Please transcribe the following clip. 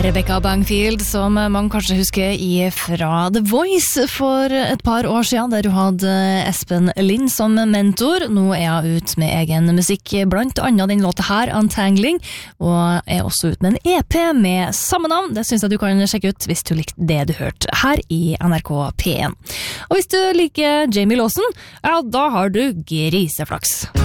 Rebecca Bangfield, som man kanskje husker fra The Voice for et par år siden, der du hadde Espen Lind som mentor. Nå hun ut med egen musikk, blant annet den låta her, Untangling, og også ut med en EP med samme navn. Det synes jeg du kan sjekke ut hvis du likte det du hørte her i NRK P1. Og hvis du liker Jamie Lawson, ja, da har du griseflaks.